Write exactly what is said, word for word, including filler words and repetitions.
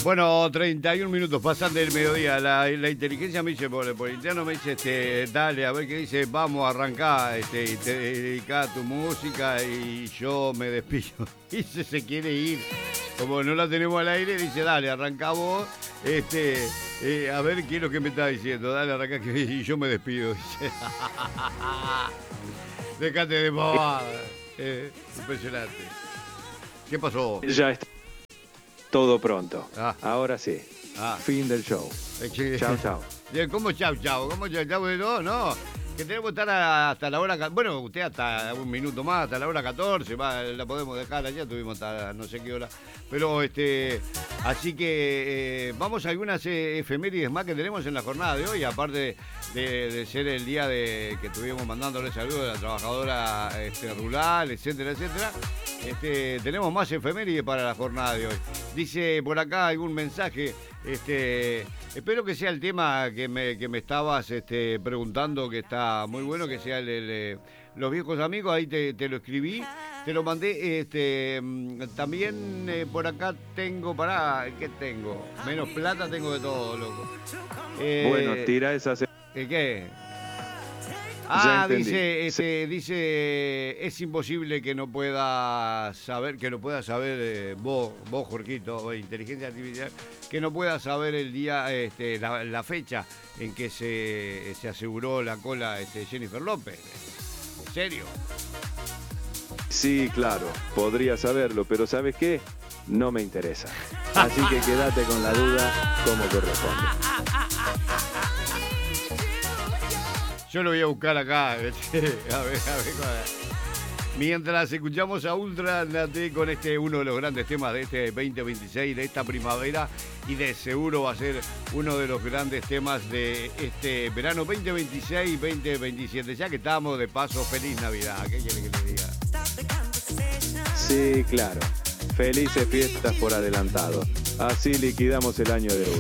Bueno, treinta y un minutos pasan del mediodía. La, la inteligencia me dice, por, por interno me dice, este, dale, a ver qué dice, vamos a arrancar, este, y te dedicás tu música y yo me despido. Y se, se quiere ir. Como no la tenemos al aire, dice, dale, arrancá vos, este, eh, a ver qué es lo que me está diciendo. Dale, arrancá que y yo me despido. Dice. Déjate de bobada. Eh, impresionante. ¿Qué pasó? Ya está todo pronto. Ah. Ahora sí. Ah. Fin del show. Es que... Chao, chao. ¿Cómo chau, chau? ¿Cómo chau, chau? No, no. Que tenemos que estar a- hasta la hora... Bueno, usted hasta un minuto más, hasta la hora catorce. Va, la podemos dejar allá, tuvimos hasta no sé qué hora. Pero, este... Así que eh, vamos a algunas eh, efemérides más que tenemos en la jornada de hoy. Aparte de, de ser el día de que estuvimos mandándole saludos a la trabajadora este, rural, etcétera, etcétera. Este, tenemos más efemérides para la jornada de hoy. Dice por acá algún mensaje, este, espero que sea el tema que me, que me estabas este, preguntando, que está muy bueno, que sea el, el, eh, los viejos amigos, ahí te, te lo escribí, te lo mandé, este, mm, también eh, por acá tengo, pará, ¿qué tengo? Menos plata tengo de todo, loco. Eh, Bueno, tira esa... se- ¿eh, ¿Qué? Ya Ah, entendí. dice, este, dice, es imposible que no pueda saber, que no pueda saber eh, vos, vos, Jorgito, o inteligencia artificial, que no pueda saber el día, este, la, la fecha en que se, se aseguró la cola este, Jennifer López. ¿En serio? Sí, claro, podría saberlo, pero ¿sabes qué? No me interesa. Así que quédate con la duda como corresponde. Yo lo voy a buscar acá. este, a ver, a ver. cuál- Mientras escuchamos a Ultra Nate con este uno de los grandes temas de este veinte veintiséis, de esta primavera, y de seguro va a ser uno de los grandes temas de este verano veinte veintiséis veinte veintisiete. Ya que estamos de paso, feliz Navidad. ¿Qué quiere que le diga? Sí, claro. Felices fiestas por adelantado. Así liquidamos el año de una.